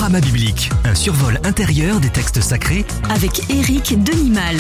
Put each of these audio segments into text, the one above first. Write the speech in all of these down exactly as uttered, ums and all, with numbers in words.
Panorama biblique, un survol intérieur des textes sacrés avec Éric Denimal.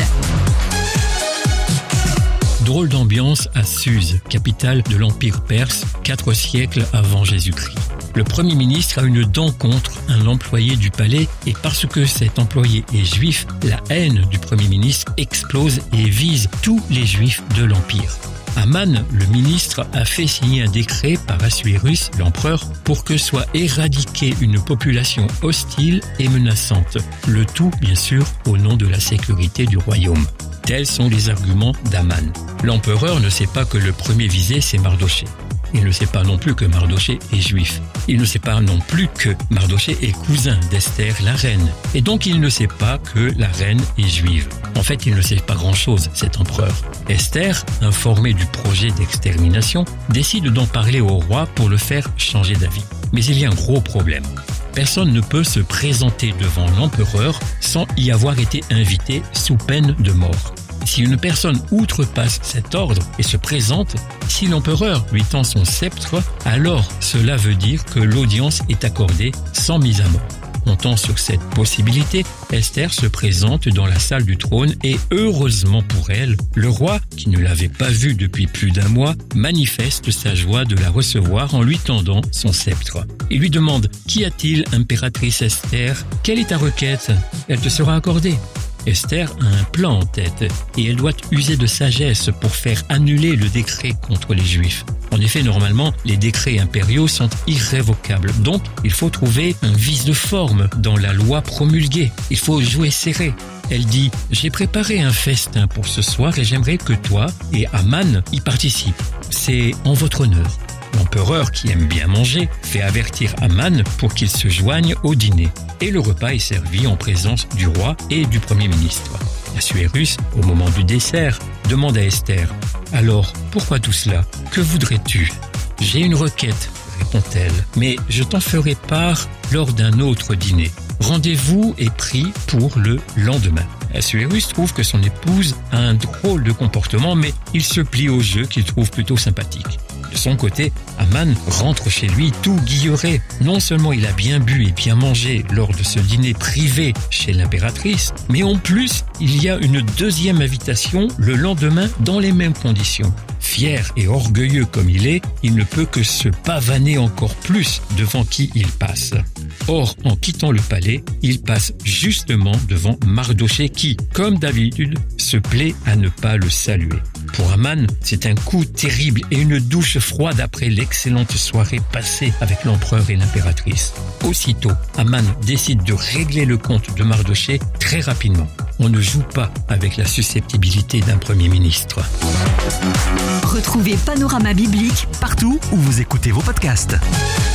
Drôle d'ambiance à Suse, capitale de l'Empire perse, quatre siècles avant Jésus-Christ. Le Premier ministre a une dent contre un employé du palais et parce que cet employé est juif, la haine du Premier ministre explose et vise tous les juifs de l'Empire. Aman, le ministre, a fait signer un décret par Assuérus, l'empereur, pour que soit éradiquée une population hostile et menaçante. Le tout, bien sûr, au nom de la sécurité du royaume. Tels sont les arguments d'Aman. L'empereur ne sait pas que le premier visé, c'est Mardochée. Il ne sait pas non plus que Mardochée est juif. Il ne sait pas non plus que Mardochée est cousin d'Esther, la reine. Et donc il ne sait pas que la reine est juive. En fait, il ne sait pas grand-chose, cet empereur. Esther, informée du projet d'extermination, décide d'en parler au roi pour le faire changer d'avis. Mais il y a un gros problème. Personne ne peut se présenter devant l'empereur sans y avoir été invité sous peine de mort. Si une personne outrepasse cet ordre et se présente, si l'empereur lui tend son sceptre, alors cela veut dire que l'audience est accordée sans mise à mort. Comptant sur cette possibilité, Esther se présente dans la salle du trône et heureusement pour elle, le roi, qui ne l'avait pas vue depuis plus d'un mois, manifeste sa joie de la recevoir en lui tendant son sceptre. Il lui demande « Qu'y a-t-il, impératrice Esther ? Quelle est ta requête ? Elle te sera accordée. » Esther a un plan en tête et elle doit user de sagesse pour faire annuler le décret contre les Juifs. En effet, normalement, les décrets impériaux sont irrévocables. Donc, il faut trouver un vice de forme dans la loi promulguée. Il faut jouer serré. Elle dit « J'ai préparé un festin pour ce soir et j'aimerais que toi et Aman y participent. C'est en votre honneur. » L'empereur, qui aime bien manger, fait avertir Aman pour qu'il se joigne au dîner. Et le repas est servi en présence du roi et du Premier ministre. Assuérus, au moment du dessert, demande à Esther « Alors, pourquoi tout cela ? Que voudrais-tu ?»« J'ai une requête, répond-elle, mais je t'en ferai part lors d'un autre dîner. Rendez-vous est pris pour le lendemain. » Assuérus trouve que son épouse a un drôle de comportement, mais il se plie au jeu qu'il trouve plutôt sympathique. De son côté, Aman rentre chez lui tout guilleré. Non seulement il a bien bu et bien mangé lors de ce dîner privé chez l'impératrice, mais en plus, il y a une deuxième invitation le lendemain dans les mêmes conditions. Fier et orgueilleux comme il est, il ne peut que se pavaner encore plus devant qui il passe. Or, en quittant le palais, il passe justement devant Mardochée qui, comme d'habitude, se plaît à ne pas le saluer. Pour Aman, c'est un coup terrible et une douche froide après l'excellente soirée passée avec l'empereur et l'impératrice. Aussitôt, Aman décide de régler le compte de Mardochée très rapidement. On ne joue pas avec la susceptibilité d'un Premier ministre. Retrouvez Panorama biblique partout où vous écoutez vos podcasts.